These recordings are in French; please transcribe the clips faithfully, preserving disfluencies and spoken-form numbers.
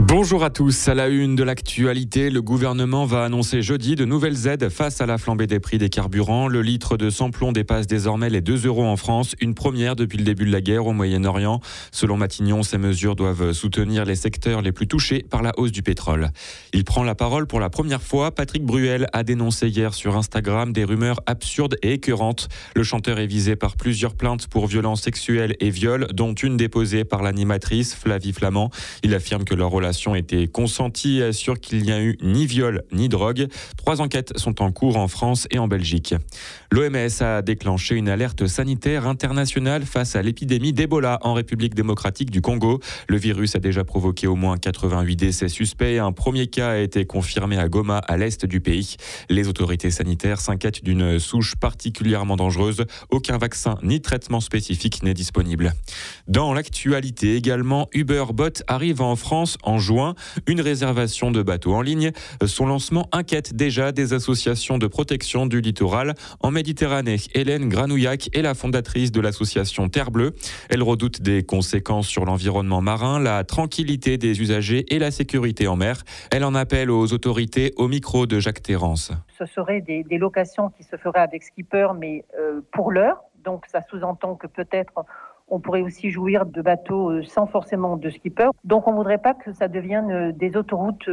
Bonjour à tous. À la une de l'actualité, le gouvernement va annoncer jeudi de nouvelles aides face à la flambée des prix des carburants. Le litre de sans-plomb dépasse désormais les deux euros en France, une première depuis le début de la guerre au Moyen-Orient. Selon Matignon, ces mesures doivent soutenir les secteurs les plus touchés par la hausse du pétrole. Il prend la parole pour la première fois. Patrick Bruel a dénoncé hier sur Instagram des rumeurs absurdes et écœurantes. Le chanteur est visé par plusieurs plaintes pour violences sexuelles et viols, dont une déposée par l'animatrice Flavie Flamand. Il affirme que leur relation était consentie et assure qu'il n'y a eu ni viol ni drogue. Trois enquêtes sont en cours en France et en Belgique. L'O M S a déclenché une alerte sanitaire internationale face à l'épidémie d'Ebola en République démocratique du Congo. Le virus a déjà provoqué au moins quatre-vingt-huit décès suspects. Un premier cas a été confirmé à Goma, à l'est du pays. Les autorités sanitaires s'inquiètent d'une souche particulièrement dangereuse. Aucun vaccin ni traitement spécifique n'est disponible. Dans l'actualité également, Uberbot arrive en France en juin. Une réservation de bateaux en ligne. Son lancement inquiète déjà des associations de protection du littoral. En Méditerranée, Hélène Granouillac est la fondatrice de l'association Terre Bleue. Elle redoute des conséquences sur l'environnement marin, la tranquillité des usagers et la sécurité en mer. Elle en appelle aux autorités au micro de Jacques Terrance. Ce seraient des, des locations qui se feraient avec skipper, mais euh, pour l'heure. Donc ça sous-entend que peut-être on pourrait aussi jouir de bateaux sans forcément de skipper. Donc on ne voudrait pas que ça devienne des autoroutes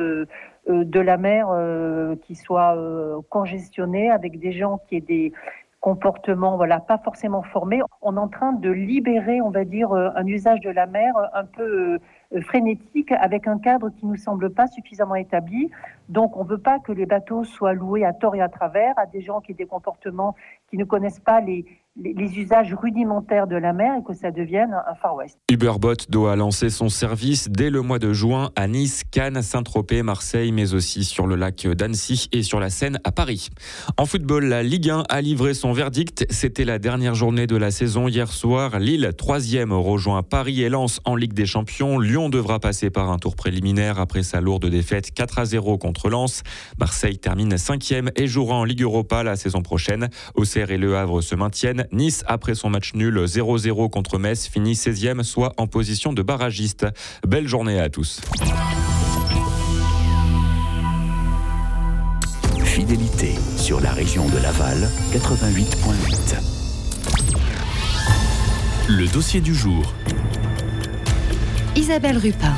de la mer qui soient congestionnées avec des gens qui aient des comportements voilà, pas forcément formés. On est en train de libérer, on va dire, un usage de la mer un peu frénétique avec un cadre qui ne nous semble pas suffisamment établi. Donc on ne veut pas que les bateaux soient loués à tort et à travers à des gens qui aient des comportements qui ne connaissent pas les Les, les usages rudimentaires de la mer et que ça devienne un Far West. Uberbot doit lancer son service dès le mois de juin à Nice, Cannes, Saint-Tropez, Marseille, mais aussi sur le lac d'Annecy et sur la Seine à Paris. En football, la Ligue un a livré son verdict. C'était la dernière journée de la saison hier soir. Lille, troisième, rejoint Paris et Lens en Ligue des Champions. Lyon devra passer par un tour préliminaire après sa lourde défaite quatre à zéro contre Lens. Marseille termine cinquième et jouera en Ligue Europa la saison prochaine. Auxerre et Le Havre se maintiennent. Nice, après son match nul zéro zéro contre Metz, finit seizième, soit en position de barragiste. Belle journée à tous. Fidélité sur la région de Laval, quatre-vingt-huit virgule huit. Le dossier du jour. Isabelle Rupin.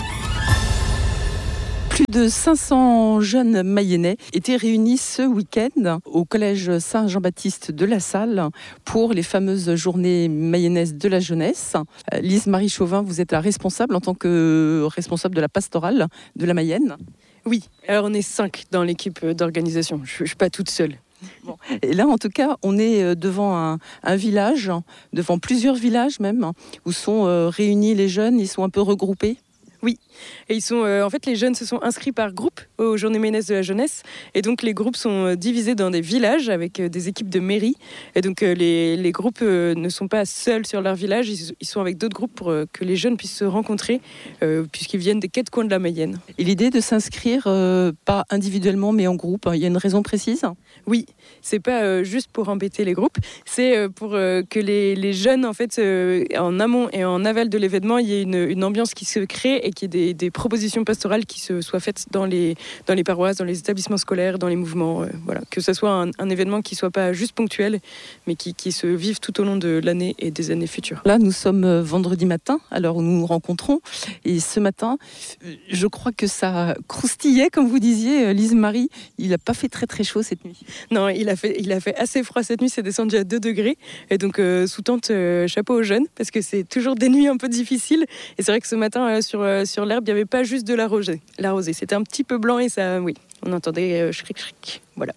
Plus de cinq cents jeunes mayennais étaient réunis ce week-end au collège Saint-Jean-Baptiste de La Salle pour les fameuses journées mayennaises de la jeunesse. Lise-Marie Chauvin, vous êtes la responsable en tant que responsable de la pastorale de la Mayenne. Oui, alors on est cinq dans l'équipe d'organisation, je ne suis pas toute seule. Bon. Et là, en tout cas, on est devant un, un village, devant plusieurs villages même, où sont réunis les jeunes, ils sont un peu regroupés. Oui, et ils sont, euh, en fait, les jeunes se sont inscrits par groupe aux Journées mayennaises de la jeunesse, et donc les groupes sont divisés dans des villages avec euh, des équipes de mairie, et donc euh, les, les groupes euh, ne sont pas seuls sur leur village, ils, ils sont avec d'autres groupes pour euh, que les jeunes puissent se rencontrer, euh, puisqu'ils viennent des quatre coins de la Mayenne. Et l'idée de s'inscrire, euh, pas individuellement, mais en groupe, il y a une raison précise ? Oui, c'est pas euh, juste pour embêter les groupes, c'est euh, pour euh, que les, les jeunes, en fait, euh, en amont et en aval de l'événement, il y ait une, une ambiance qui se crée et qu'il y ait des, des propositions pastorales qui se soient faites dans les, dans les paroisses, dans les établissements scolaires, dans les mouvements. Euh, voilà. Que ce soit un, un événement qui ne soit pas juste ponctuel, mais qui, qui se vive tout au long de l'année et des années futures. Là, nous sommes vendredi matin, à l'heure où nous nous rencontrons. Et ce matin, je crois que ça croustillait, comme vous disiez, Lise-Marie. Il n'a pas fait très très chaud cette nuit. Non, il a fait, il a fait assez froid cette nuit, c'est descendu à deux degrés. Et donc, euh, sous tente, euh, chapeau aux jeunes, parce que c'est toujours des nuits un peu difficiles. Et c'est vrai que ce matin, euh, sur, euh, sur l'herbe, il n'y avait pas juste de la rosée. La rosée, c'était un petit peu blanc et ça, oui, on entendait euh, shriek shriek. Voilà.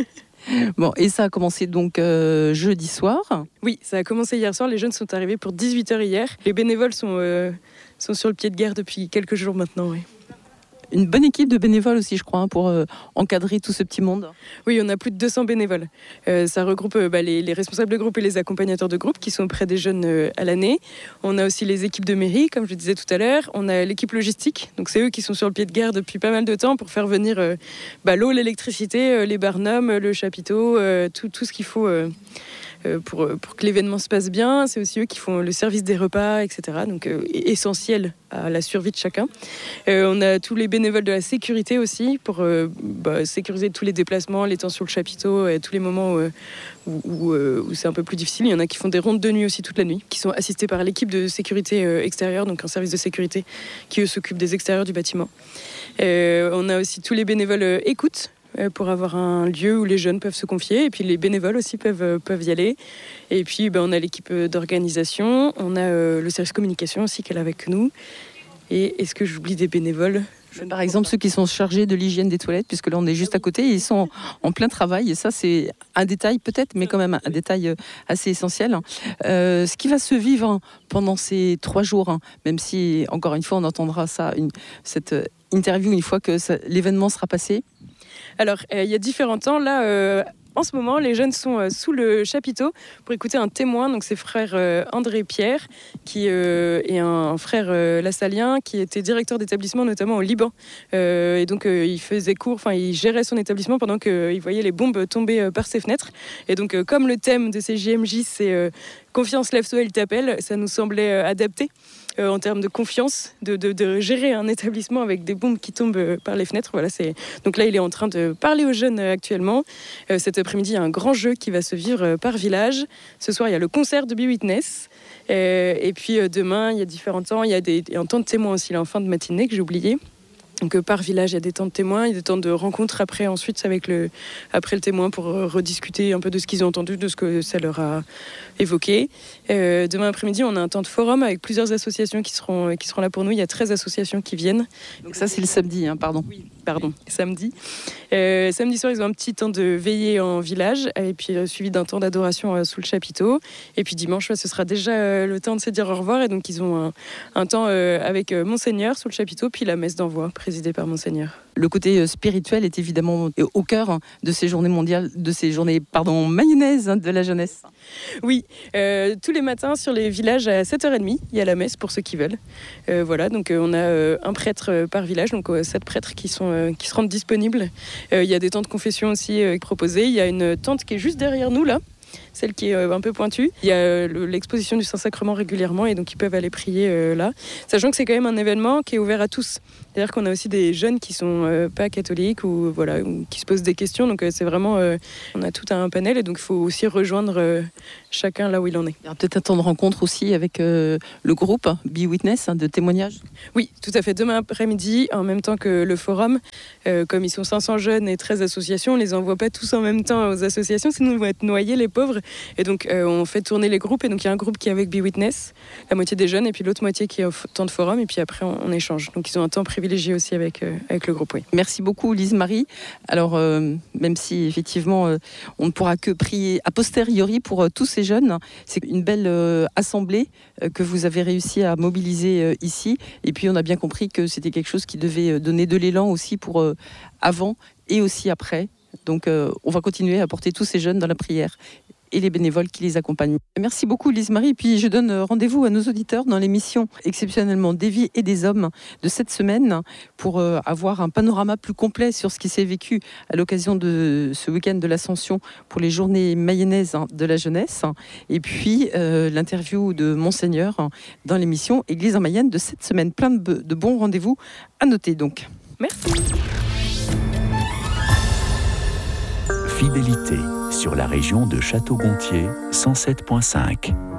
Bon, et ça a commencé donc euh, jeudi soir. Oui, ça a commencé hier soir. Les jeunes sont arrivés pour dix-huit heures hier. Les bénévoles sont, euh, sont sur le pied de guerre depuis quelques jours maintenant, oui. Une bonne équipe de bénévoles aussi, je crois, hein, pour euh, encadrer tout ce petit monde. Oui, on a plus de deux cents bénévoles. Euh, ça regroupe euh, bah, les, les responsables de groupe et les accompagnateurs de groupe qui sont auprès des jeunes euh, à l'année. On a aussi les équipes de mairie, comme je disais tout à l'heure. On a l'équipe logistique. Donc, c'est eux qui sont sur le pied de guerre depuis pas mal de temps pour faire venir euh, bah, l'eau, l'électricité, euh, les barnums, le chapiteau, euh, tout, tout ce qu'il faut... Euh, euh, pour, pour que l'événement se passe bien. C'est aussi eux qui font le service des repas, et cetera. Donc euh, essentiel à la survie de chacun. Euh, on a tous les bénévoles de la sécurité aussi pour euh, bah, sécuriser tous les déplacements, les temps sur le chapiteau, et tous les moments où, où, où, euh, où c'est un peu plus difficile. Il y en a qui font des rondes de nuit aussi toute la nuit, qui sont assistés par l'équipe de sécurité euh, extérieure, donc un service de sécurité qui eux s'occupe des extérieurs du bâtiment. Euh, on a aussi tous les bénévoles euh, écoute euh, pour avoir un lieu où les jeunes peuvent se confier, et puis les bénévoles aussi peuvent, euh, peuvent y aller. Et puis ben, on a l'équipe d'organisation, on a euh, le service communication aussi qui est là avec nous. Et est-ce que j'oublie des bénévoles ? Par exemple, ceux qui sont chargés de l'hygiène des toilettes, puisque là on est juste à côté, ils sont en plein travail, et ça c'est un détail peut-être, mais quand même un détail assez essentiel. Euh, ce qui va se vivre pendant ces trois jours, hein, même si encore une fois on entendra ça, une, cette interview une fois que ça, l'événement sera passé. Alors il euh, y a différents temps là. Euh... En ce moment, les jeunes sont euh, sous le chapiteau pour écouter un témoin. Donc, c'est frère euh, André Pierre, qui euh, est un, un frère euh, lassalien, qui était directeur d'établissement, notamment au Liban. Euh, et donc, euh, il faisait cours, enfin, il gérait son établissement pendant qu'il voyait les bombes tomber euh, par ses fenêtres. Et donc, euh, comme le thème de ces J M J, c'est euh, Confiance, lève-toi, il t'appelle, ça nous semblait euh, adapté. Euh, en termes de confiance, de, de, de gérer un établissement avec des bombes qui tombent euh, par les fenêtres. Voilà, c'est... Donc là, il est en train de parler aux jeunes euh, actuellement. Euh, cet après-midi, il y a un grand jeu qui va se vivre euh, par village. Ce soir, il y a le concert de Be Witness. Euh, et puis euh, demain, il y a différents temps. Il y a des, un temps de témoin aussi là, en fin de matinée que j'ai oublié. Donc euh, par village, il y a des temps de témoins, il y a des temps de rencontres après, ensuite avec le, après le témoin pour euh, rediscuter un peu de ce qu'ils ont entendu, de ce que ça leur a évoqué. Euh, demain après-midi, on a un temps de forum avec plusieurs associations qui seront, qui seront là pour nous. Il y a treize associations qui viennent. Donc ça, c'est le samedi, hein, pardon. Oui, pardon, samedi. Euh, samedi soir, ils ont un petit temps de veillée en village, et puis euh, suivi d'un temps d'adoration euh, sous le chapiteau. Et puis dimanche, ouais, ce sera déjà euh, le temps de se dire au revoir. Et donc, ils ont un, un temps euh, avec euh, Monseigneur sous le chapiteau, puis la messe d'envoi présidée par Monseigneur. Le côté spirituel est évidemment au cœur de ces journées mondiales, de ces journées, pardon, mayonnaises de la jeunesse. Oui, euh, tous les matins sur les villages à sept heures trente, il y a la messe pour ceux qui veulent. Euh, voilà, donc euh, on a euh, un prêtre par village, donc euh, sept prêtres qui, sont, euh, qui se rendent disponibles. Euh, il y a des temps de confession aussi euh, proposés. Il y a une tente qui est juste derrière nous là, celle qui est euh, un peu pointue. Il y a euh, l'exposition du Saint-Sacrement régulièrement, et donc ils peuvent aller prier euh, là. Sachant que c'est quand même un événement qui est ouvert à tous. C'est-à-dire qu'on a aussi des jeunes qui sont euh, pas catholiques ou, voilà, ou qui se posent des questions. Donc euh, c'est vraiment, euh, on a tout un panel, et donc il faut aussi rejoindre euh, chacun là où il en est. Il y a peut-être un temps de rencontre aussi avec euh, le groupe Be Witness, hein, de témoignages. Oui, tout à fait. Demain après-midi, en même temps que le forum, euh, comme ils sont cinq cents jeunes et treize associations, on les envoie pas tous en même temps aux associations, sinon ils vont être noyés, les pauvres. Et donc euh, on fait tourner les groupes, et donc il y a un groupe qui est avec Be Witness, la moitié des jeunes, et puis l'autre moitié qui est au temps de forum, et puis après on, on échange. Donc ils ont un temps privilégié aussi avec, euh, avec le groupe. Oui. Merci beaucoup Lise-Marie. Alors euh, même si effectivement euh, on ne pourra que prier a posteriori pour euh, tous ces jeunes, c'est une belle euh, assemblée euh, que vous avez réussi à mobiliser euh, ici, et puis on a bien compris que c'était quelque chose qui devait donner de l'élan aussi pour euh, avant et aussi après. Donc euh, on va continuer à porter tous ces jeunes dans la prière et les bénévoles qui les accompagnent. Merci beaucoup Lise-Marie, et puis je donne rendez-vous à nos auditeurs dans l'émission exceptionnellement des vies et des hommes de cette semaine pour euh, avoir un panorama plus complet sur ce qui s'est vécu à l'occasion de ce week-end de l'Ascension pour les journées mayonnaises de la jeunesse, et puis euh, l'interview de Monseigneur dans l'émission Église en Mayenne de cette semaine. Plein de, de bons rendez-vous à noter donc. Merci. Fidélité sur la région de Château-Gontier cent sept virgule cinq.